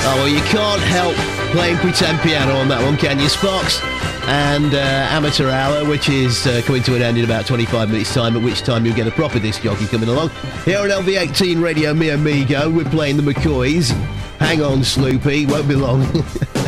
Oh, well, you can't help playing pretend piano on that one, can you, Sparks? And Amateur Hour, which is coming to an end in about 25 minutes' time, at which time you'll get a proper disc jockey coming along. Here on LV18 Radio, me amigo, we're playing the McCoys. Hang on, Sloopy, won't be long.